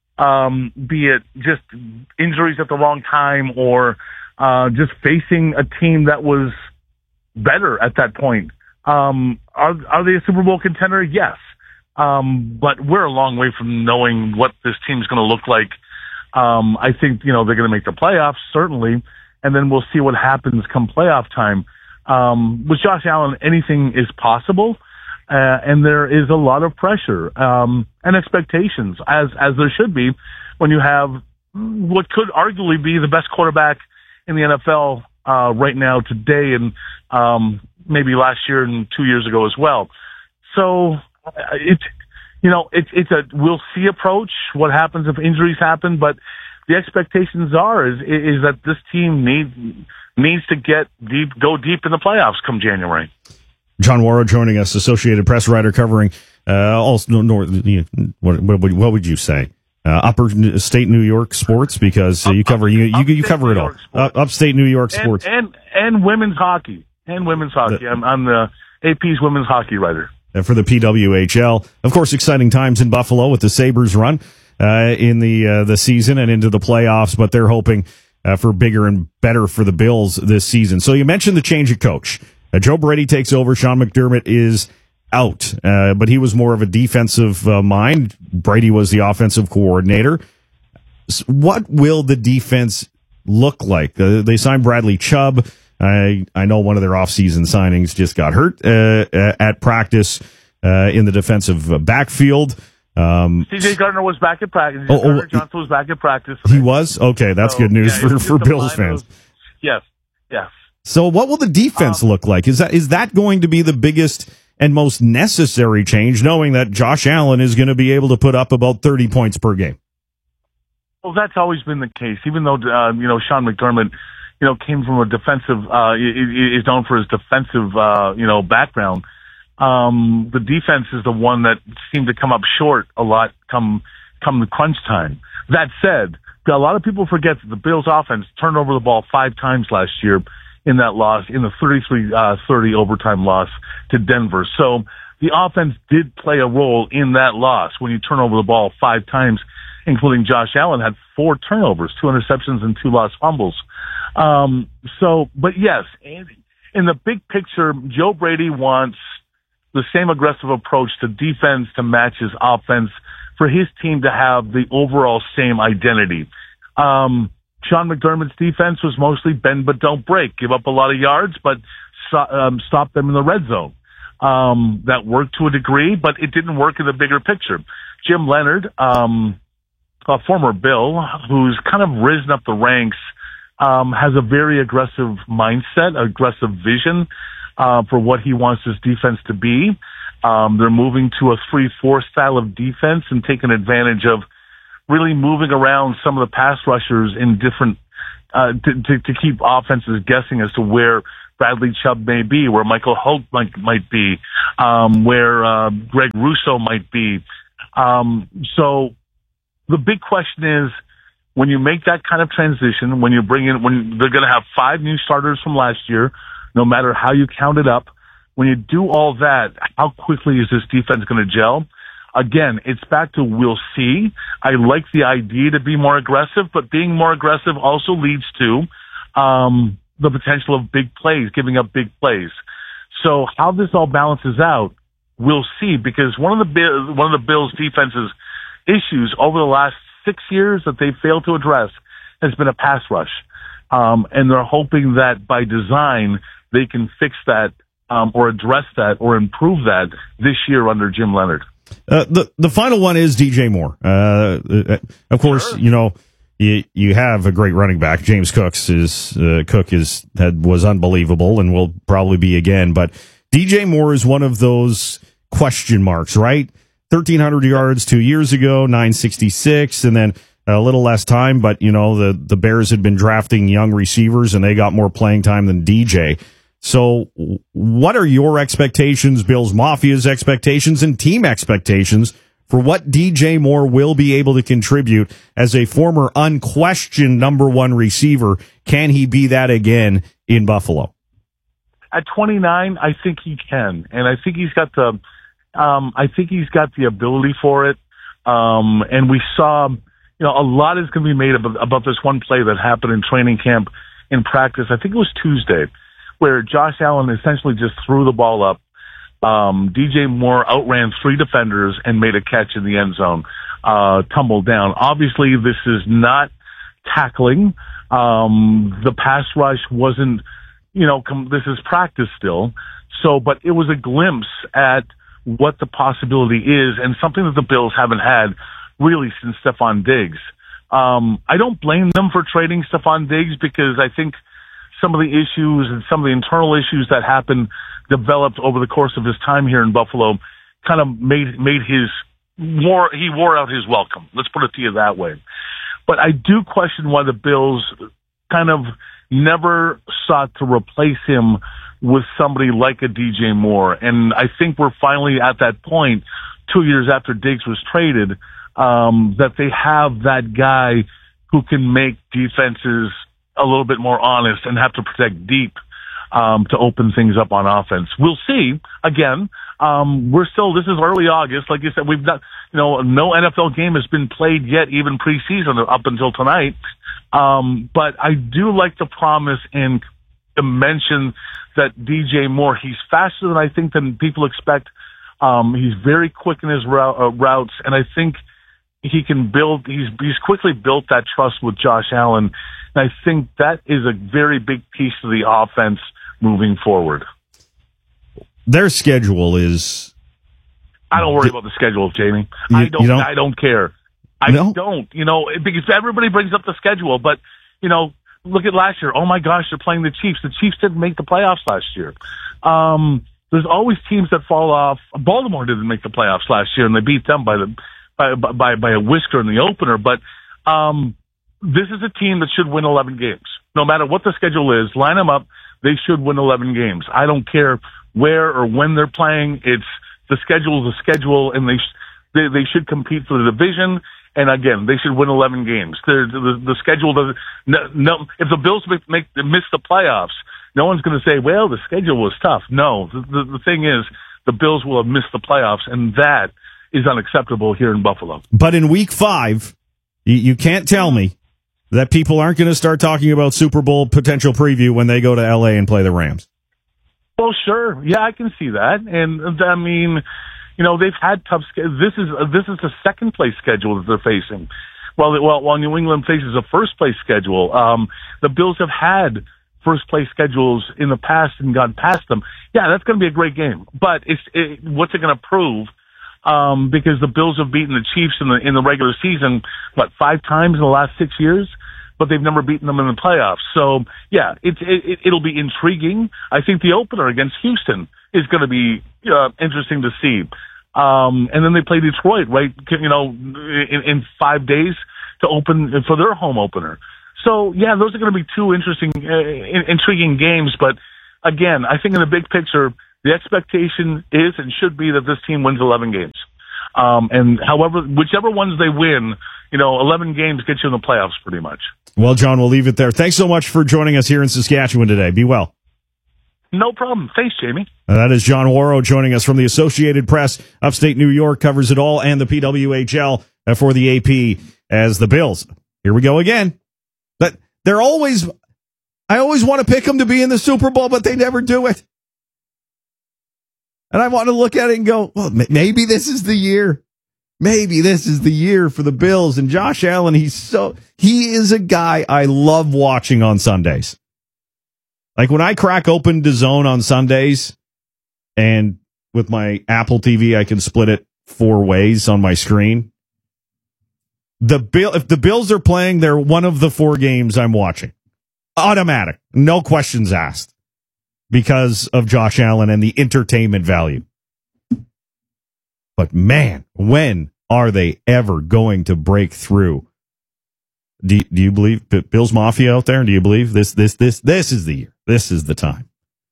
um, be it just injuries at the wrong time or uh, just facing a team that was better at that point. Um, are, are they a Super Bowl contender? Yes. Um, but we're a long way from knowing what this team's going to look like. Um, I think, you know, they're going to make the playoffs, certainly, and then we'll see what happens come playoff time. Um, with Josh Allen, anything is possible, uh, and there is a lot of pressure, um, and expectations, as, as there should be when you have what could arguably be the best quarterback in the N F L, uh, right now today and, um, maybe last year and two years ago as well. So, uh, it's, you know, it's, it's a, we'll see approach, what happens if injuries happen, but the expectations are, is, is that this team needs, needs to get deep, go deep in the playoffs come January. John Wara joining us, Associated Press writer covering uh, also north. What, what, what would you say? Uh, upper state New York sports, because uh, you cover you you, you cover it all. Uh, upstate New York sports and, and and women's hockey and women's hockey. The, I'm, I'm the A P's women's hockey writer. And for the P W H L, of course, exciting times in Buffalo with the Sabres run uh, in the uh, the season and into the playoffs, but they're hoping Uh, for bigger and better for the Bills this season. So you mentioned the change of coach. Uh, Joe Brady takes over. Sean McDermott is out, uh, but he was more of a defensive uh, mind. Brady was the offensive coordinator. So what will the defense look like? Uh, they signed Bradley Chubb. I I know one of their offseason signings just got hurt uh, at practice uh, in the defensive backfield. Um, C J Gardner was back at practice. Oh, Gardner oh, Johnson was back at practice. He was? Okay, that's so, good news yeah, for, for Bills fans. Of, yes, yes. So what will the defense um, look like? Is that is that going to be the biggest and most necessary change, knowing that Josh Allen is going to be able to put up about thirty points per game? Well, that's always been the case, even though, uh, you know, Sean McDermott, you know, came from a defensive, uh, is known for his defensive, uh, you know, background. Um, the defense is the one that seemed to come up short a lot come, come the crunch time. That said, a lot of people forget that the Bills offense turned over the ball five times last year in that loss, in the thirty-three thirty overtime loss to Denver. So the offense did play a role in that loss when you turn over the ball five times, including Josh Allen had four turnovers, two interceptions and two lost fumbles. Um, so, but yes, in the big picture, Joe Brady wants the same aggressive approach to defense to match his offense for his team to have the overall same identity. Um, Sean McDermott's defense was mostly bend but don't break, give up a lot of yards, but um, stop them in the red zone. Um, that worked to a degree, but it didn't work in the bigger picture. Jim Leonard, um, a former Bill, who's kind of risen up the ranks, um, has a very aggressive mindset, aggressive vision uh, for what he wants his defense to be. Um, they're moving to a three four style of defense and taking advantage of really moving around some of the pass rushers in different uh, to, to, to keep offenses guessing as to where Bradley Chubb may be, where Michael Holt might, might be, um, where uh, Greg Russo might be. Um, so the big question is, when you make that kind of transition, when you bring in, when they're going to have five new starters from last year, no matter how you count it up, when you do all that, how quickly is this defense going to gel? Again, it's back to we'll see. I like the idea to be more aggressive, but being more aggressive also leads to um, the potential of big plays, giving up big plays. So how this all balances out, we'll see. Because one of the one of the Bills' defense's issues over the last six years that they've failed to address has been a pass rush, um, and they're hoping that by design they can fix that um, or address that or improve that this year under Jim Leonhard. Uh, the the final one is D J Moore. Uh, of course, sure. you know you you have a great running back. James Cooks is uh, Cook is had was unbelievable and will probably be again. But D J Moore is one of those question marks, right? thirteen hundred yards two years ago, nine sixty-six, and then a little less time. But you know the the Bears had been drafting young receivers and they got more playing time than D J. So what are your expectations, Bills Mafia's expectations, and team expectations for what D J Moore will be able to contribute as a former unquestioned number one receiver? Can he be that again in Buffalo? At twenty-nine, I think he can. And I think he's got the, um, I think he's got the ability for it. Um, and we saw, you know, a lot is going to be made about, about this one play that happened in training camp in practice. I think it was Tuesday, where Josh Allen essentially just threw the ball up. Um, D J Moore outran three defenders and made a catch in the end zone, uh, tumbled down. Obviously, this is not tackling. Um, the pass rush wasn't, you know, com- this is practice still. So, but it was a glimpse at what the possibility is and something that the Bills haven't had really since Stephon Diggs. Um, I don't blame them for trading Stephon Diggs because I think some of the issues and some of the internal issues that happened developed over the course of his time here in Buffalo kind of made made his wore he wore out his welcome. Let's put it to you that way. But I do question why the Bills kind of never sought to replace him with somebody like a D J Moore. And I think we're finally at that point, two years after Diggs was traded, um, that they have that guy who can make defenses a little bit more honest and have to protect deep um, to open things up on offense. We'll see. Again, um, we're still, this is early August. Like you said, we've not, you know, no N F L game has been played yet, even preseason up until tonight. Um, but I do like the promise and to mention that D J Moore, he's faster than I think than people expect. Um, he's very quick in his route, uh, routes, and I think he can build, he's, he's quickly built that trust with Josh Allen. And I think that is a very big piece of the offense moving forward. Their schedule is. I don't worry about the schedule, Jamie. You, I don't, don't. I don't care. I no? don't. You know, because everybody brings up the schedule, but you know, look at last year. Oh my gosh, they're playing the Chiefs. The Chiefs didn't make the playoffs last year. Um, there's always teams that fall off. Baltimore didn't make the playoffs last year, and they beat them by the by by, by a whisker in the opener. But um, this is a team that should win eleven games, no matter what the schedule is. Line them up; they should win eleven games. I don't care where or when they're playing. It's the schedule is a schedule, and they sh- they, they should compete for the division. And again, they should win eleven games. The, the, the schedule doesn't. No, no, if the Bills make, make miss the playoffs, no one's going to say, "Well, the schedule was tough." No, the, the, the thing is, the Bills will have missed the playoffs, and that is unacceptable here in Buffalo. But in Week Five, you, you can't tell me that people aren't going to start talking about Super Bowl potential preview when they go to L A and play the Rams. Well, sure, yeah, I can see that, and I mean. You know, they've had tough. This is uh, this is the second place schedule that they're facing. While while, while New England faces a first place schedule, um, the Bills have had first place schedules in the past and gone past them. Yeah, that's going to be a great game. But it's it, what's it going to prove? um, because the Bills have beaten the Chiefs in the in the regular season, what, five times in the last six years, but they've never beaten them in the playoffs. So yeah, it's it, it'll be intriguing. I think the opener against Houston is going to be uh, interesting to see. Um, and then they play Detroit, right? You know, in, in five days to open for their home opener. So yeah, those are going to be two interesting, uh, intriguing games. But again, I think in the big picture, the expectation is and should be that this team wins eleven games. Um, and however, whichever ones they win, you know, eleven games get you in the playoffs pretty much. Well, John, we'll leave it there. Thanks so much for joining us here in Saskatchewan today. Be well. No problem. Thanks, Jamie. And that is John Warrow joining us from the Associated Press. Upstate New York covers it all, and the P W H L for the A P as the Bills. Here we go again. But they're always, I always want to pick them to be in the Super Bowl, but they never do it. And I want to look at it and go, well, maybe this is the year. Maybe this is the year for the Bills. And Josh Allen, he's so, he is a guy I love watching on Sundays. Like when I crack open DAZN on Sundays, and with my Apple T V, I can split it four ways on my screen. The Bill, if the Bills are playing, they're one of the four games I'm watching. Automatic. No questions asked. Because of Josh Allen and the entertainment value. But man, when are they ever going to break through? Do, do you believe Bills Mafia out there? Do you believe this, this, this, this is the year? This is the time.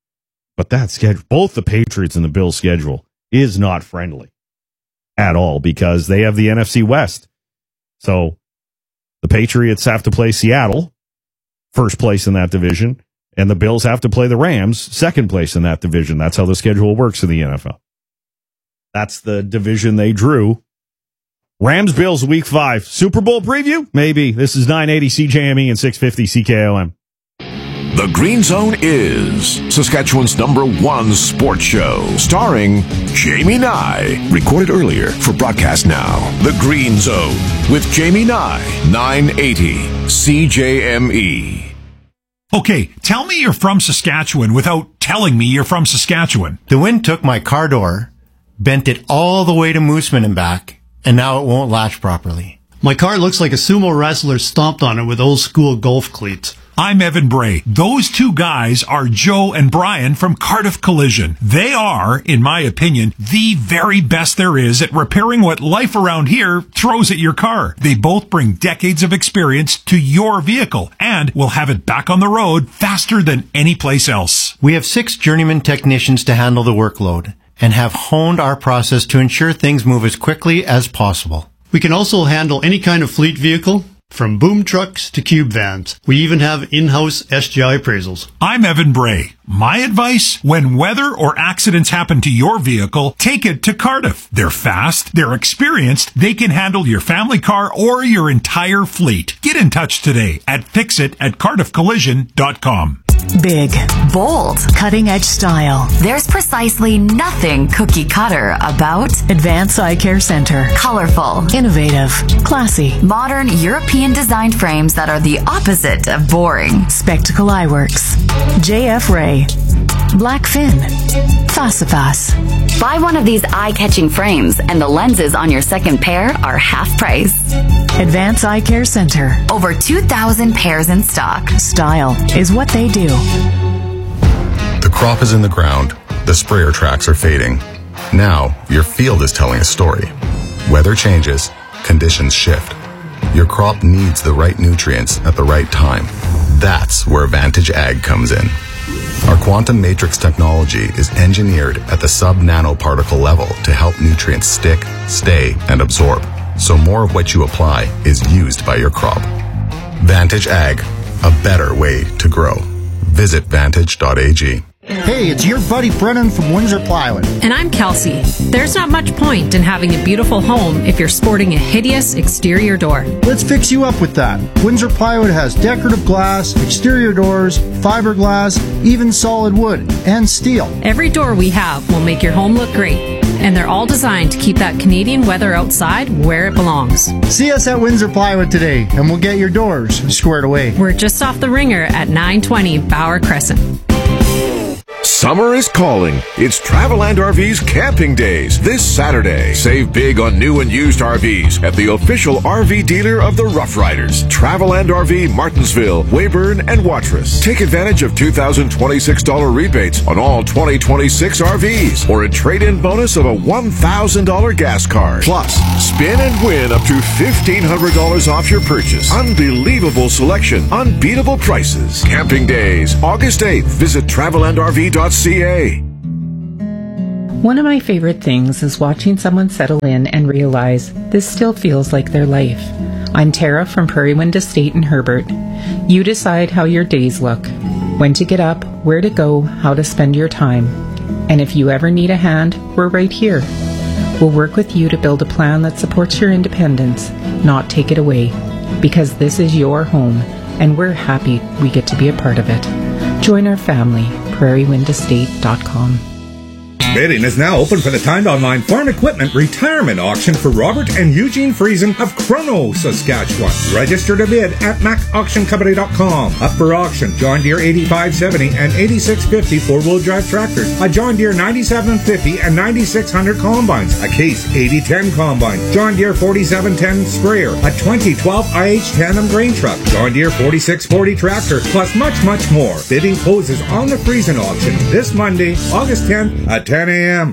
But that schedule, both the Patriots and the Bills schedule is not friendly at all because they have the N F C West. So the Patriots have to play Seattle, first place in that division, and the Bills have to play the Rams, second place in that division. That's how the schedule works in the N F L. That's the division they drew. Rams Bills week five. Super Bowl preview? Maybe. This is nine eighty C J M E and six fifty C K O M. The Green Zone is Saskatchewan's number one sports show, starring Jamie Nye. Recorded earlier for broadcast now. The Green Zone with Jamie Nye, nine eighty C J M E. Okay, tell me you're from Saskatchewan without telling me you're from Saskatchewan. The wind took my car door, bent it all the way to Mooseman and back, and now it won't latch properly. My car looks like a sumo wrestler stomped on it with old school golf cleats. I'm Evan Bray. Those two guys are Joe and Brian from Cardiff Collision. They are, in my opinion, the very best there is at repairing what life around here throws at your car. They both bring decades of experience to your vehicle and will have it back on the road faster than any place else. We have six journeyman technicians to handle the workload and have honed our process to ensure things move as quickly as possible. We can also handle any kind of fleet vehicle, from boom trucks to cube vans. We even have in-house S G I appraisals. I'm Evan Bray. My advice, when weather or accidents happen to your vehicle, take it to Cardiff. They're fast, they're experienced, they can handle your family car or your entire fleet. Get in touch today at fixit at cardiff collision dot com. Big, bold, cutting-edge style. There's precisely nothing cookie cutter about Advanced Eye Care Center. Colorful, innovative, classy, modern European-designed frames that are the opposite of boring. Spectacle Eyeworks, J F Ray, Blackfin, Fasifas. Buy one of these eye-catching frames and the lenses on your second pair are half price. Advanced Eye Care Center. Over two thousand pairs in stock. Style is what they do. The crop is in the ground. The sprayer tracks are fading. Now, your field is telling a story. Weather changes. Conditions shift. Your crop needs the right nutrients at the right time. That's where Vantage Ag comes in. Our quantum matrix technology is engineered at the sub-nanoparticle level to help nutrients stick, stay, and absorb, so more of what you apply is used by your crop. Vantage Ag, a better way to grow. Visit vantage dot a g. Hey, it's your buddy Brennan from Windsor Plywood. And I'm Kelsey. There's not much point in having a beautiful home if you're sporting a hideous exterior door. Let's fix you up with that. Windsor Plywood has decorative glass, exterior doors, fiberglass, even solid wood, and steel. Every door we have will make your home look great. And they're all designed to keep that Canadian weather outside where it belongs. See us at Windsor Plywood today, and we'll get your doors squared away. We're just off the ringer at nine twenty Bauer Crescent. Summer is calling. It's Traveland R V's Camping Days this Saturday. Save big on new and used R Vs at the official R V dealer of the Rough Riders. Traveland R V, Martinsville, Weyburn, and Watrous. Take advantage of two thousand twenty-six dollars rebates on all twenty twenty-six R Vs or a trade-in bonus of a one thousand dollars gas card. Plus, spin and win up to fifteen hundred dollars off your purchase. Unbelievable selection, unbeatable prices. Camping Days, August eighth. Visit traveland r v dot c a. One of my favorite things is watching someone settle in and realize this still feels like their life. I'm Tara from Prairie Wind Estate in Herbert. You decide how your days look, when to get up, where to go, how to spend your time. And if you ever need a hand, we're right here. We'll work with you to build a plan that supports your independence, not take it away, because this is your home, and we're happy we get to be a part of it. Join our family, prairie wind estate dot com. Bidding is now open for the timed online farm equipment retirement auction for Robert and Eugene Friesen of Chrono, Saskatchewan. Register to bid at mac auction company dot com. Up for auction, John Deere eighty-five seventy and eighty-six fifty four-wheel drive tractors, a John Deere ninety-seven fifty and ninety-six hundred combines, a Case eighty ten combine, John Deere forty-seven ten sprayer, a twenty twelve I H tandem grain truck, John Deere forty-six forty tractor, plus much, much more. Bidding closes on the Friesen auction this Monday, August tenth at ten a.m.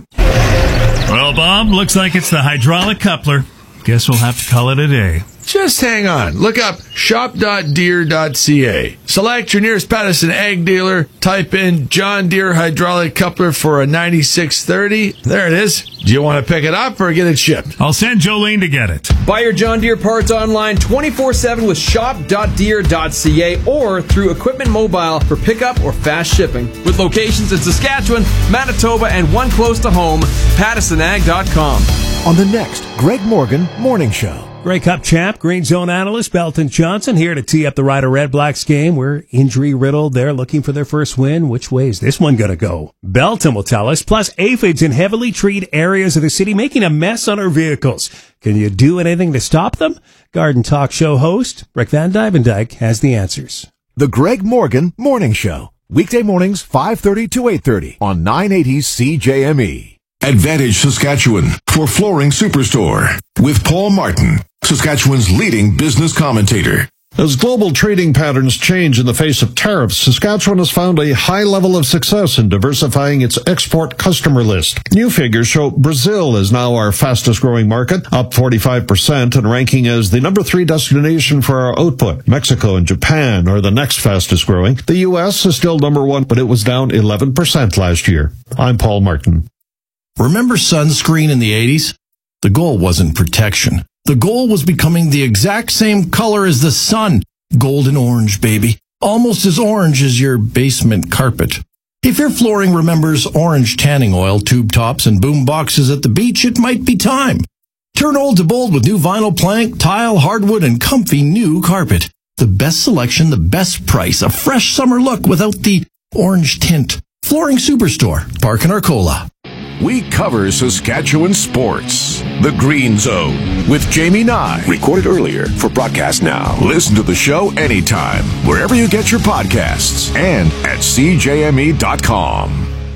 Well, Bob, looks like it's the hydraulic coupler. Guess we'll have to call it a day. Just hang on. Look up shop dot deere dot c a. Select your nearest Patterson Ag dealer. Type in John Deere hydraulic coupler for a ninety-six thirty. There it is. Do you want to pick it up or get it shipped? I'll send Jolene to get it. Buy your John Deere parts online twenty-four seven with shop dot deere dot c a or through Equipment Mobile for pickup or fast shipping. With locations in Saskatchewan, Manitoba, and one close to home, Patterson Ag dot com. On the next Greg Morgan Morning Show. Grey Cup champ, Green Zone analyst Belton Johnson here to tee up the Rider Red Blacks game. We're injury riddled. They're looking for their first win. Which way is this one going to go? Belton will tell us. Plus, aphids in heavily treed areas of the city making a mess on our vehicles. Can you do anything to stop them? Garden Talk Show host Rick Van Dyvendyke has the answers. The Greg Morgan Morning Show. Weekday mornings, five thirty to eight thirty on nine eighty C J M E. Advantage Saskatchewan for Flooring Superstore with Paul Martin, Saskatchewan's leading business commentator. As global trading patterns change in the face of tariffs, Saskatchewan has found a high level of success in diversifying its export customer list. New figures show Brazil is now our fastest growing market, up forty-five percent and ranking as the number three destination for our output. Mexico and Japan are the next fastest growing. The U S is still number one, but it was down eleven percent last year. I'm Paul Martin. Remember sunscreen in the eighties? The goal wasn't protection. The goal was becoming the exact same color as the sun. Golden orange, baby. Almost as orange as your basement carpet. If your flooring remembers orange tanning oil, tube tops, and boom boxes at the beach, it might be time. Turn old to bold with new vinyl plank, tile, hardwood, and comfy new carpet. The best selection, the best price, a fresh summer look without the orange tint. Flooring Superstore, Park in Arcola. We cover Saskatchewan sports. The Green Zone with Jamie Nye. Recorded earlier for broadcast now. Listen to the show anytime, wherever you get your podcasts, and at c j m e dot com.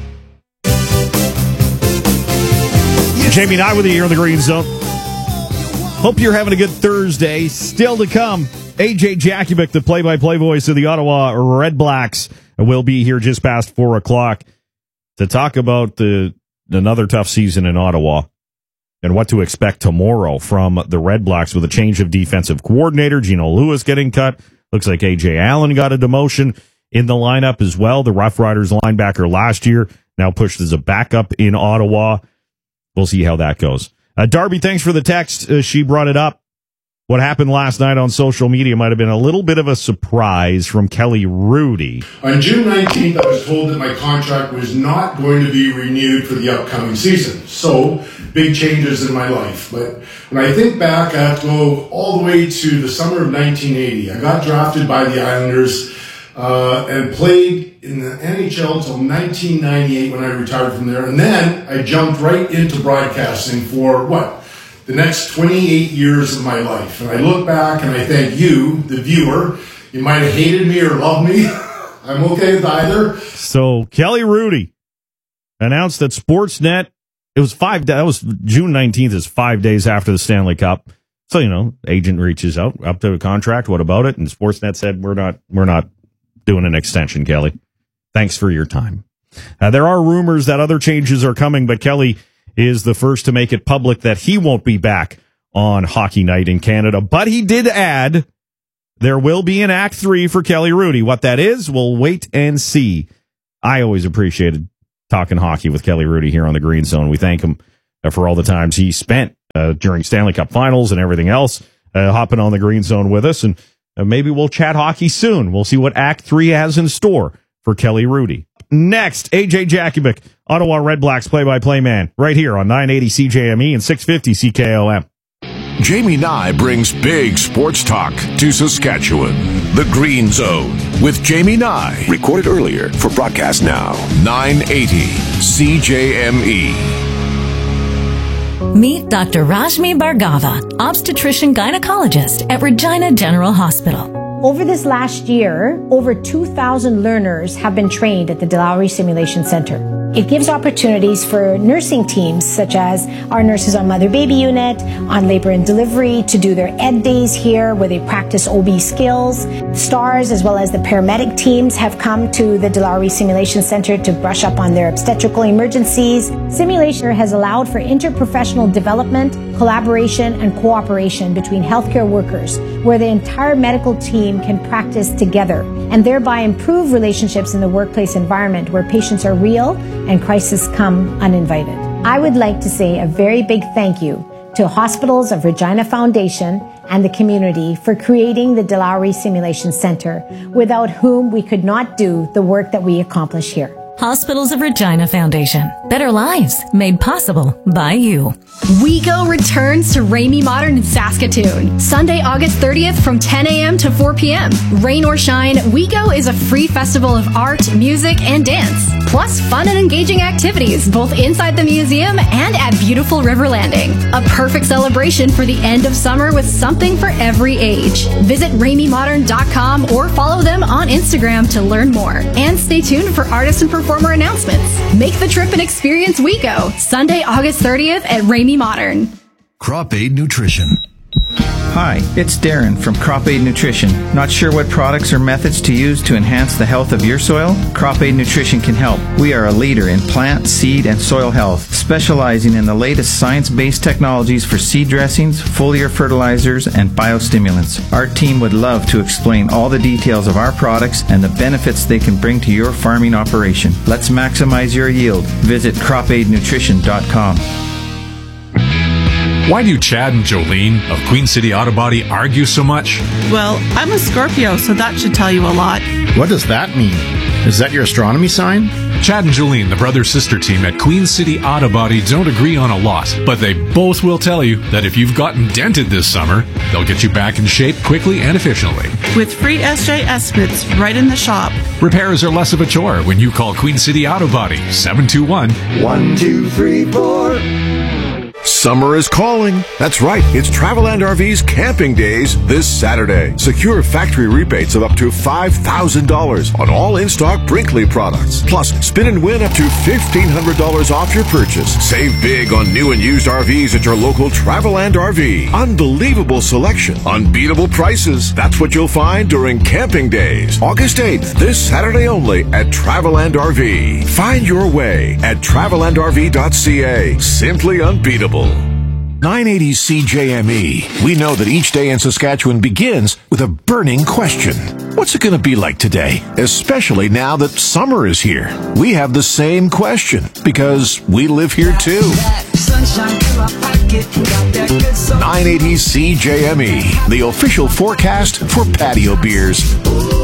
Jamie Nye with you here in the Green Zone. Hope you're having a good Thursday. Still to come, A J Jakubic, the play-by-play voice of the Ottawa Red Blacks, will be here just past four o'clock to talk about the another tough season in Ottawa and what to expect tomorrow from the Red Blacks with a change of defensive coordinator. Gino Lewis getting cut. Looks like A J Allen got a demotion in the lineup as well. The Rough Riders linebacker last year, now pushed as a backup in Ottawa. We'll see how that goes. Uh, Darby, thanks for the text. Uh, she brought it up. What happened last night on social media might have been a little bit of a surprise from Kelly Rudy. On June nineteenth, I was told that my contract was not going to be renewed for the upcoming season. So, big changes in my life. But when I think back, I have to go all the way to the summer of nineteen eighty. I got drafted by the Islanders uh, and played in the N H L until nineteen ninety-eight when I retired from there. And then I jumped right into broadcasting for, what, the next twenty-eight years of my life. And I look back and I thank you, the viewer. You might have hated me or loved me. I I'm okay with either. So Kelly Hrudey announced that Sportsnet, it was five, that was June nineteenth, is five days after the Stanley Cup. So, you know, agent reaches out, up to a contract. What about it? And Sportsnet said, we're not, we're not doing an extension, Kelly. Thanks for your time. Uh, there are rumors that other changes are coming, but Kelly is the first to make it public that he won't be back on Hockey Night in Canada. But he did add there will be an Act three for Kelly Hrudey. What that is, we'll wait and see. I always appreciated talking hockey with Kelly Hrudey here on the Green Zone. We thank him uh, for all the times he spent uh, during Stanley Cup Finals and everything else, uh, hopping on the Green Zone with us. And uh, maybe we'll chat hockey soon. We'll see what Act three has in store for Kelly Hrudey. Next, A J Jakubik, Ottawa Red Blacks play-by-play man, right here on nine eighty C J M E and six fifty C K O M. Jamie Nye brings big sports talk to Saskatchewan. The Green Zone with Jamie Nye. Recorded earlier for broadcast now. nine eighty C J M E. Meet Doctor Rashmi Bhargava, obstetrician gynecologist at Regina General Hospital. Over this last year, over two thousand learners have been trained at the Dilawri Simulation Center. It gives opportunities for nursing teams, such as our nurses on mother-baby unit, on labor and delivery, to do their ed days here where they practice O B skills. STARS, as well as the paramedic teams, have come to the Dilawri Simulation Center to brush up on their obstetrical emergencies. Simulation has allowed for interprofessional development, collaboration, and cooperation between healthcare workers, where the entire medical team can practice together and thereby improve relationships in the workplace environment where patients are real and crises come uninvited. I would like to say a very big thank you to Hospitals of Regina Foundation and the community for creating the Dilawri Simulation Center, without whom we could not do the work that we accomplish here. Hospitals of Regina Foundation. Better lives made possible by you. WeGo returns to Ramey Modern in Saskatoon. Sunday, August thirtieth from ten a.m. to four p.m. Rain or shine, WeGo is a free festival of art, music, and dance. Plus fun and engaging activities both inside the museum and at beautiful River Landing. A perfect celebration for the end of summer with something for every age. Visit ramey modern dot com or follow them on Instagram to learn more. And stay tuned for artist and performer announcements. Make the trip and experience WeGo. Sunday, August thirtieth at Ramey Modern. Crop Aid Nutrition. Hi, it's Darren from Crop Aid Nutrition. Not sure what products or methods to use to enhance the health of your soil? Crop Aid Nutrition can help. We are a leader in plant, seed, and soil health, specializing in the latest science-based technologies for seed dressings, foliar fertilizers, and biostimulants. Our team would love to explain all the details of our products and the benefits they can bring to your farming operation. Let's maximize your yield. Visit crop aid nutrition dot com. Why do Chad and Jolene of Queen City Auto Body argue so much? Well, I'm a Scorpio, so that should tell you a lot. What does that mean? Is that your astronomy sign? Chad and Jolene, the brother-sister team at Queen City Auto Body, don't agree on a lot, but they both will tell you that if you've gotten dented this summer, they'll get you back in shape quickly and efficiently. With free S J estimates right in the shop. Repairs are less of a chore when you call Queen City Auto Body, seven two one, one two three four. Summer is calling. That's right. It's Traveland R V's Camping Days this Saturday. Secure factory rebates of up to five thousand dollars on all in-stock Brinkley products. Plus, spin and win up to fifteen hundred dollars off your purchase. Save big on new and used R Vs at your local Traveland R V. Unbelievable selection. Unbeatable prices. That's what you'll find during Camping Days. August eighth, this Saturday only at Traveland R V. Find your way at traveland r v dot c a. Simply unbeatable. nine eighty C J M E. We know that each day in Saskatchewan begins with a burning question. What's it going to be like today? Especially now that summer is here. We have the same question because we live here too. nine eighty C J M E, the official forecast for patio beers.